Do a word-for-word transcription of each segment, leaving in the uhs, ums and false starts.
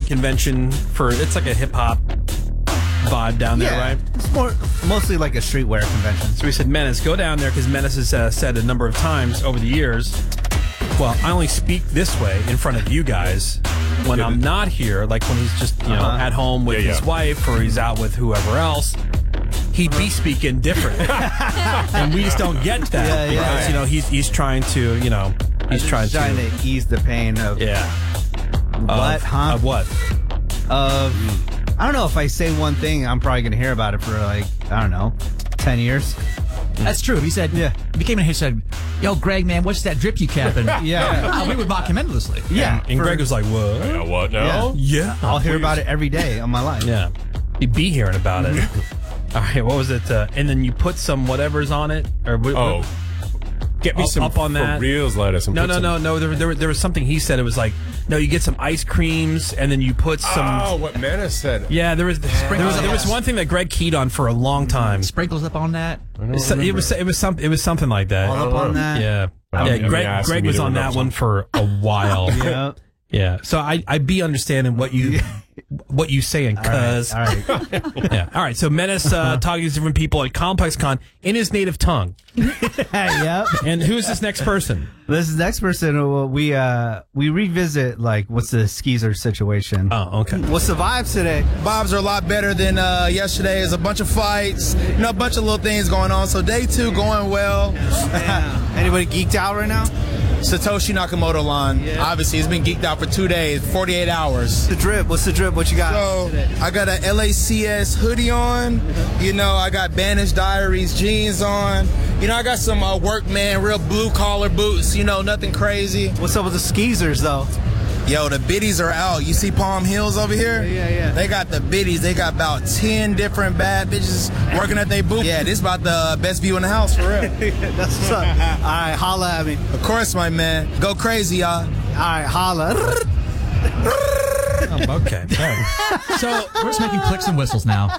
convention for, it's like a hip hop vibe down there, Yeah, right? it's more mostly like a streetwear convention. So we said, Menace, go down there, because Menace has uh, said a number of times over the years, well, I only speak this way in front of you guys when I'm not here, like when he's just, you know, Uh-huh. at home with Yeah, his yeah. wife or he's out with whoever else. He'd be speaking different. And we just don't get that. Yeah, yeah, because, yeah. you know, he's he's trying to, you know, he's trying, trying to, to ease the pain of yeah. what, Of, huh? Of what? Of I don't know, if I say one thing, I'm probably gonna hear about it for like I don't know, ten years. That's true. He said, Yeah. He came in here and said, yo, Greg, man, what's that drip you capping? Yeah. Uh, we would mock him endlessly. Yeah, And for- Greg was like, what? Yeah, what now? Yeah. I'll hear about it every day of my life. Yeah. He'd be hearing about it. All right, what was it? Uh, and then you put some whatever's on it? Or what, Oh, get me Up- some up on for that. reals lettuce. And No, put no, some- no, no. There, there, there was something he said. It was like, no, you get some ice creams, and then you put some. Oh, what Menace said. Yeah, there was there was there was one thing that Greg keyed on for a long time. Sprinkles up on that. So it was it was something it was something like that. All up on that. Yeah, Well, yeah. I mean, Greg asking Greg me was to on that remember one for a while. Yeah. Yeah. So I I be understanding what you what you saying, cuz. All right. Yeah. All right. So Menace uh, talking to different people at Complex Con in his native tongue. Yep. And who's this next person? This is the next person. uh, We uh we revisit like what's the Skeezer situation. Oh, okay. What's the vibes today? Vibes are a lot better than uh, yesterday. There's a bunch of fights, you know, a bunch of little things going on. So day two going well. Anybody geeked out right now? Satoshi Nakamoto line. Obviously, he's been geeked out for two days, forty-eight hours. The drip. What's the drip? What you got? So I got a L A C S hoodie on. You know, I got Banished Diaries jeans on. You know, I got some uh, workman, real blue collar boots. You know, nothing crazy. What's up with the Skeezers though? Yo, the biddies are out. You see Palm Hills over here? Yeah, yeah, yeah. They got the biddies. They got about ten different bad bitches working at their booth. Yeah, this about the best view in the house, for real. That's what's up. All right, holla at me. Of course, my man. Go crazy, y'all. All right, holla. Oh, okay. All right. So We're just making clicks and whistles now.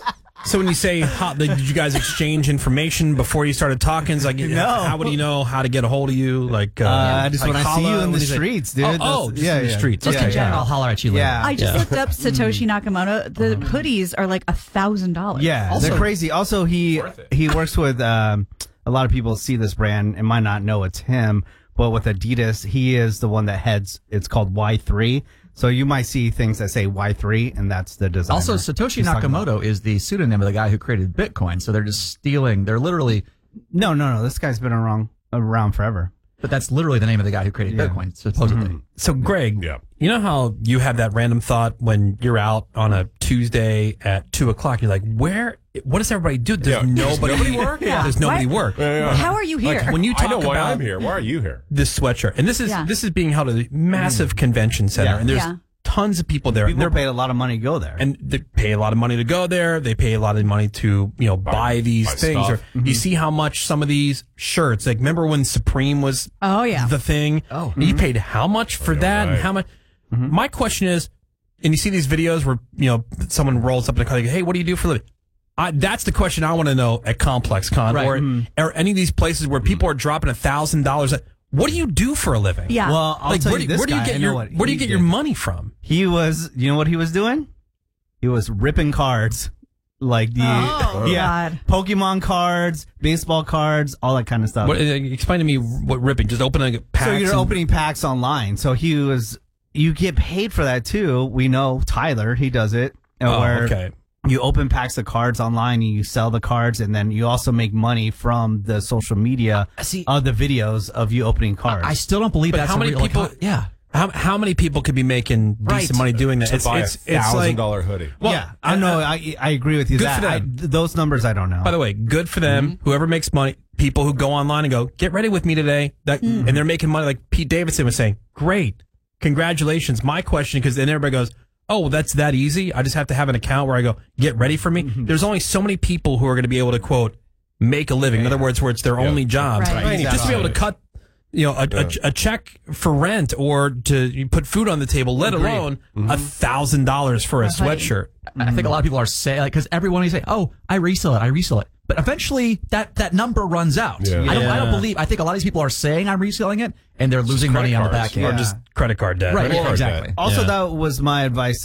So when you say how, did you guys exchange information before you started talking? It's like, No. how would he know how to get a hold of you? Like, uh, Uh, just like when I see holla? you in What the do you say? streets, dude. Oh, That's- oh, just yeah, in the yeah. streets. Just Okay. in general, I'll holler at you later. Yeah. I just Yeah. looked up Satoshi Nakamoto. The hoodies are like a thousand dollars. Yeah, Also- they're crazy. Also, he Worth it. he works with um, a lot of people see this brand and might not know it's him, but with Adidas, he is the one that heads. It's called Y three. So you might see things that say Y three, and that's the designer. Also, Satoshi he's talking Nakamoto about. is the pseudonym of the guy who created Bitcoin. So they're just stealing. They're literally, No, no, no. This guy's been around around forever. but that's literally the name of the guy who created Yeah. Bitcoin, supposedly. So, Greg, Yeah. you know how you have that random thought when you're out on a Tuesday at two o'clock? You're like, where? What does everybody do? There's Yeah. Does nobody, nobody work? Yeah. There's nobody Why- work. Yeah, yeah. How are you here? Like when you talk I know why about I'm here. Why are you here? this sweatshirt, and this is Yeah. this is being held at a massive convention center, Yeah. and there's Yeah. tons of people there. and People they're pay a lot of money to go there. and they pay a lot of money to go there. They pay a lot of money to, you know, buy, Buy- these buy things. stuff. Or you see how much some of these shirts, like remember when Supreme was Oh, yeah. the thing? Oh. And you paid how much for yeah, that and right. how much? My question is, and you see these videos where, you know, someone rolls up in a car, like, hey, what do you do for a living? I, that's the question I want to know at Complex Con Right. or, or any of these places where people are dropping a thousand dollars. What do you do for a living? Yeah. Well, I'll Like, tell where you do, this where do you guy, I get know your what where do you he get your did. money from? He was, you know what he was doing? He was ripping cards. Like the, Oh, yeah, God. Pokemon cards, baseball cards, all that kind of stuff. What, uh, explain to me what ripping. Just opening a pack. So you're opening packs online. So he was, you get paid for that too. We know Tyler, he does it. Oh, where okay. You open packs of cards online and you sell the cards, and then you also make money from the social media See- of the videos of you opening cards. I still don't believe But that's how a many real people? account- yeah. How, how many people could be making decent Right. money doing that? To It's buy it's a it's thousand like. dollar hoodie. Well, yeah, I know. I I agree with you. Good That for I, them. th- those numbers I don't know. By the way, good for them. Whoever makes money, people who go online and go, get ready with me today, that, and they're making money. Like Pete Davidson was saying, great, congratulations. My question, because then everybody goes, oh, well, that's that easy. I just have to have an account where I go, get ready for me. There's only so many people who are going to be able to quote make a living. In other words, where it's their only job. Right. Right. Just to be able to cut, you know, a, a, a check for rent or to put food on the table, let alone a thousand dollars for a sweatshirt. I think a lot of people are saying, like, because everyone you say, oh, I resell it, I resell it. But eventually that, that number runs out. Yeah. I don't I Yeah. don't believe, I think a lot of these people are saying I'm reselling it and they're losing money credit on the cards. back end. Or Yeah. just credit card debt. Right, Credit yeah, card exactly. debt. Also, Yeah. that was my advice